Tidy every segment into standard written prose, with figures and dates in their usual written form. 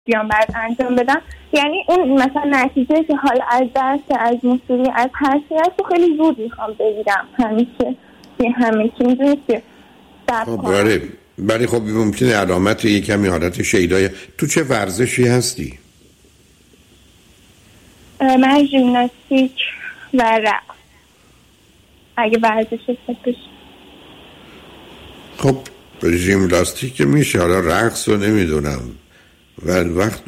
بیام بعد انجام بدم، یعنی اون مثلا نتیجه که حالا از درس، از موسیقی، از هر چیزی هست و خیلی زود میخوام بگیرم همیشه میدونی که ولی خب ممکنه علامت یک کمی حالت شیدای. تو چه ورزشی هستی؟ من ژیمناستیک و رقص. اگه ورزش بشه خب ژیمناستیک میشه، حالا رقص رو نمیدونم و وقت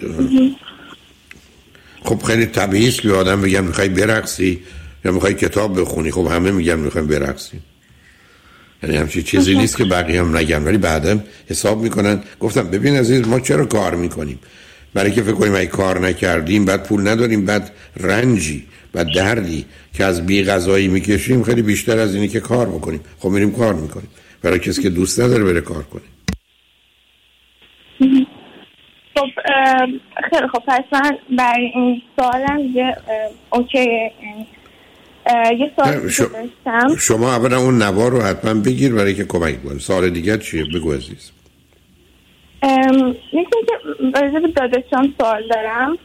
خب خیلی طبیعی است که آدم بگم میخوای برقصی یا میخوای کتاب بخونی. خب همه میگن میخوایم برقصیم، یعنی همچین چیزی نیست که بقیه هم نگن، ولی بعداً حساب میکنن. گفتم ببین عزیز، ما چرا کار میکنیم؟ برای که فکر کنیم اگه کار نکردیم بعد پول نداریم، بعد رنجی و دردی که از بی غذایی میکشیم خیلی بیشتر از اینی که کار بکنیم. خب میریم کار میکنیم برای کسی که دوست نداره بره کار کنه. خب خیلی خب، پس من برای این سوالم یه اوکی. یه سوال داشتم. شما اولا اون نوار رو حتما بگیر برای که کمک کنه. سوال دیگه چیه؟ بگو عزیز. مثل که راجع به داداشم سوال دارم.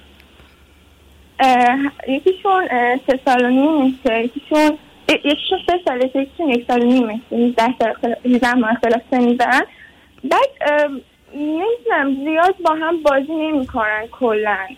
یکیشون 3 سال و نیمه، یکیشون 3 ساله، یکیشون 1 سال و نیمه، 18 ماه اختلاف سنی دارن. بعد نمیدونم زیاد با هم بازی نمی کنن کلن.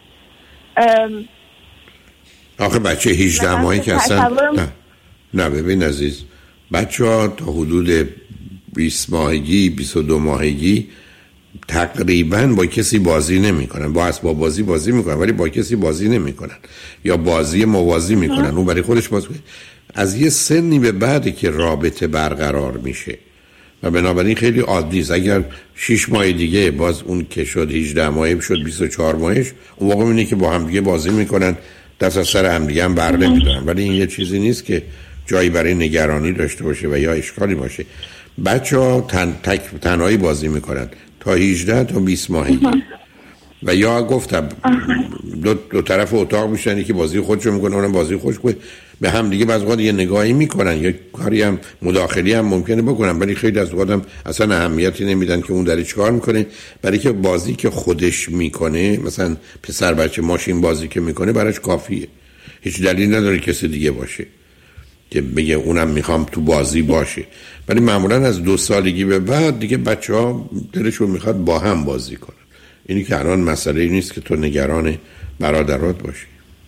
آخه بچه 18 ماهی که اصلا نه ببین عزیز، بچه ها تا حدود 20 ماهگی 22 ماهگی تقریبا با کسی بازی نمی کنن. با اسباب بازی می کنن ولی با کسی بازی نمی کنن یا بازی موازی می کنن. اون برای خودش بازی. از یه سنی به بعدی که رابطه برقرار میشه و بنابراین خیلی عادی است. اگر 6 ماه دیگه باز اون که شد 18 ماهه شد 24 ماهش، اون موقع اینه که با هم دیگه بازی میکنن، دست از سر هم دیگه هم بر نمیدارن. ولی این یه چیزی نیست که جایی برای نگرانی داشته باشه و یا اشکالی باشه. بچه‌ها تنهایی بازی میکنن تا 18 تا 20 ماهگی و یا گفتم دو طرف اتاق میشن، یکی بازی خودشو میکنه اونم بازی خودش کنه، به هم دیگه بعضی وقت یه نگاهی میکنن یا کاری هم مداخلی هم ممکنه بکنن، ولی خیلی از وقت هم اصلا اهمیتی نمیدن که اون داره چیکار میکنه. برای که بازی که خودش میکنه، مثلا پسر بچه ماشین بازی که میکنه براش کافیه، هیچ دلیل نداره کسی دیگه باشه که بگه اونم میخوام تو بازی باشه. ولی معمولا از 2 سالگی به بعد دیگه بچه‌ها دلشون میخواد با هم بازی کنن. اینی که الان مسئله این نیست که تو نگران برادرات باشی.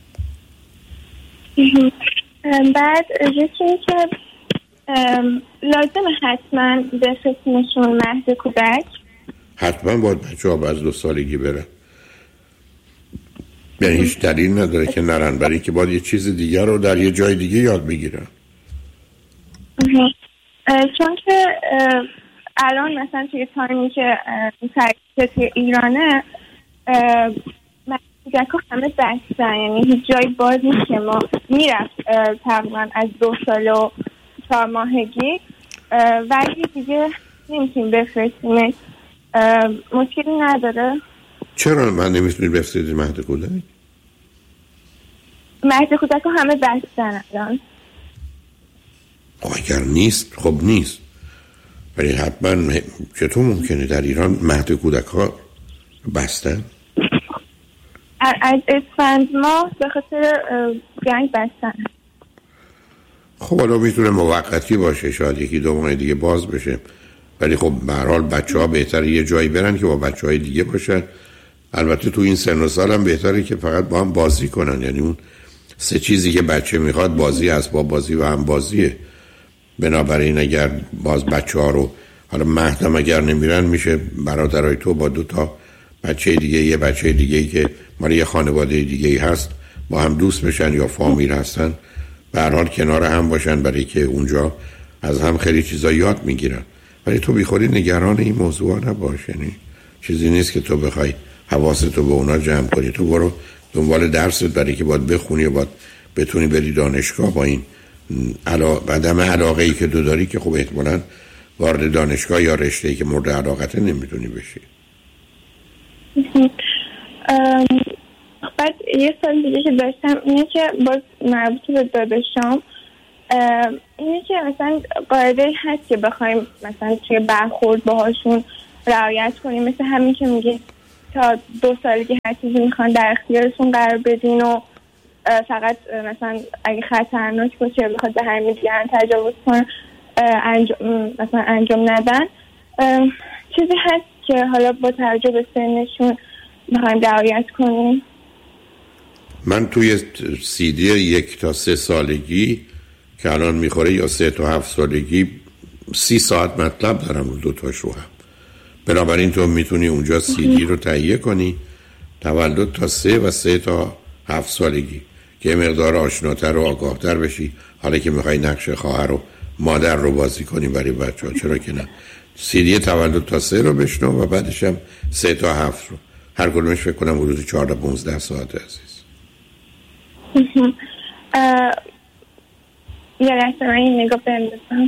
بعد یکی که لازم حتما بفرستیمشون مهد کودک. حتما باید بچه‌ها از 2 سالگی برن، یعنی هیچ دلیل نداره که نرن، برای که باید یه چیز دیگر رو در یه جای دیگه یاد بگیرن. چون که الان مثلا توی تایمی که توی ایرانه مدرک‌ها همه بستن، یعنی هیچ جایی باز نیست که ما میرفت تقریبا از 2 سال و 4 ماهگی، ولی دیگه نمیتونیم بفرستیم. مشکلی نداره؟ چرا من نمیتونید بفرستید مهد کودک؟ مهد کودک ها همه بستن الان. خب اگر نیست خب نیست، ولی حتما چطور ممکنه در ایران مهد کودک ها بستن؟ از اسفند ماه به خاطر جنگ بستن. خب حالا میتونه موقتی باشه، شاید 1-2 ماه دیگه باز بشه، ولی خب به هر حال بچه‌ها بهتره یه جایی برن که با بچه‌های دیگه باشن. البته تو این سن و سال هم بهتره که فقط با هم بازی کنن، یعنی اون 3 چیزی که بچه میخواد بازی، اسباب بازی و هم بازیه. بنابراین اگر باز بچه‌ها رو حالا مهدم اگر نمیرن، میشه برادرای تو با 2 تا بچه دیگه، یه بچه دیگه‌ای که مال یه خانواده دیگه‌ای هست با هم دوست بشن یا فامیل هستن، به هر حال کنار هم باشن، برای که اونجا از هم خیلی چیزا یاد میگیرن. ولی تو بیخودی نگران این موضوع نباش، یعنی چیزی نیست که تو بخوای حواستو به اونا جمع کنی. تو برو دنبال درست، برای که باید بخونی و باید بتونی بری دانشگاه. با این عدم علاقه‌ای که تو داری که خب احتمالاً وارد دانشگاه یا رشته‌ای که مورد علاقته نمیتونی بشی. بعد یه سال دیگه که داشتم اینه که باز مربوط به داداشام، اینه که مثلا قاعده هست که بخوایم مثلا توی برخورد باهاشون رعایت کنیم، مثل همین که میگه تا 2 سالگی هر چیزی میخوان در اختیارشون قرار بدین و فقط مثلا اگه خطرناک باشه بخواد به همین دیگران تجاوز کنن مثلا انجام ندن. چیزی هست که حالا با توجه به سنشون میخوایم رعایت کنیم؟ من توی CD 1 تا 3 سالگی که الان میخوره یا 3 تا 7 سالگی 30 ساعت مطلب دارم رو 2 تاشو هم. بنابراین تو میتونی اونجا CD رو تهیه کنی تولد تا 3 و 3 تا 7 سالگی که مقدار آشناتر و آگاهتر بشی. حالا که میخوای نقش خواهر و مادر رو بازی کنی برای بچه‌ها چرا که نه. CD تولد تا 3 رو بشنو و بعدش هم 3 تا 7 رو. هر کدومش فکر کنم حدود 14-15 ساعت عزیز. یه لحظه من این نگاه بندازم.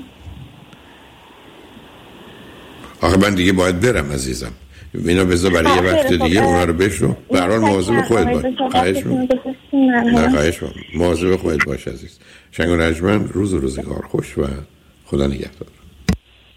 آخه من دیگه باید برم عزیزم. اینا بذار برای یه وقت دیگه اونا رو بشنو. به هر حال مواظب خودت باش. خواهش می‌کنم. مواظب خودت باش عزیز. شنگ و نجمن روز و روزگار خوش و خدا نگهدار.